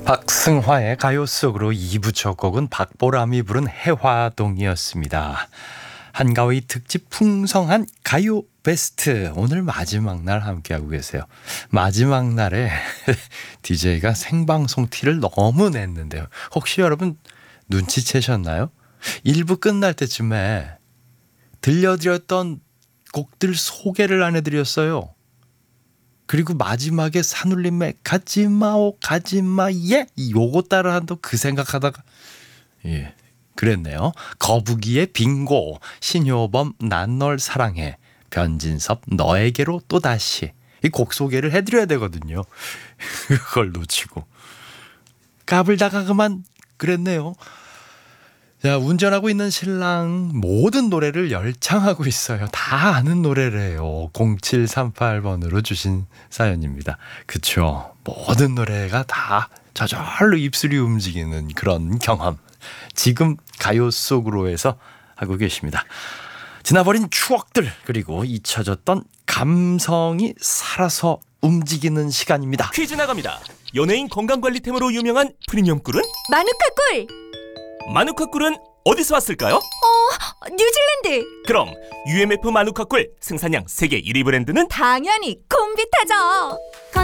박승화의 가요 속으로 2부 첫 곡은 박보람이 부른 해화동이었습니다. 한가위 특집 풍성한 가요 베스트, 오늘 마지막 날 함께하고 계세요. 마지막 날에 DJ가 생방송 티를 너무 냈는데요. 혹시 여러분 눈치채셨나요? 1부 끝날 때쯤에 들려드렸던 곡들 소개를 안 해드렸어요. 그리고 마지막에 산울림의 가지마오 가지마 예 요거 따라한다 그 생각하다가 그랬네요. 거북이의 빙고, 신효범 난 널 사랑해, 변진섭 너에게로 또다시, 이 곡 소개를 해드려야 되거든요. 그걸 놓치고 까불다가 그만 그랬네요. 자, 운전하고 있는 신랑 모든 노래를 열창하고 있어요. 다 아는 노래래요. 0738번으로 주신 사연입니다. 그쵸, 모든 노래가 다 저절로 입술이 움직이는 그런 경험, 지금 가요 속으로에서 하고 계십니다. 지나버린 추억들, 그리고 잊혀졌던 감성이 살아서 움직이는 시간입니다. 퀴즈 나갑니다. 연예인 건강관리템으로 유명한 프리미엄 꿀은? 마누카 꿀! 마누카 꿀은 어디서 왔을까요? 뉴질랜드! 그럼 UMF 마누카 꿀 생산량 세계 1위 브랜드는? 당연히 콤비타죠!